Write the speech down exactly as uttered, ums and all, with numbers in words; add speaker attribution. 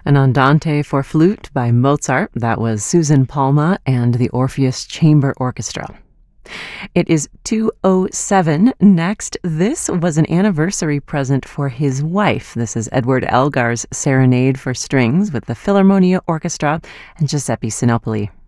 Speaker 1: An Andante for flute by Mozart. That was Susan Palma and the Orpheus Chamber Orchestra. It is two oh seven. Next, this was an anniversary present for his wife. This is Edward Elgar's Serenade for Strings with the Philharmonia Orchestra and Giuseppe Sinopoli.